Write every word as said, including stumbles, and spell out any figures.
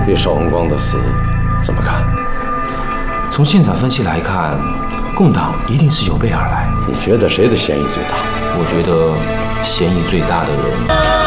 对邵文光的死怎么看？ 从现场分析来看，共党一定是有备而来。 你觉得谁的嫌疑最大？ 我觉得嫌疑最大的人。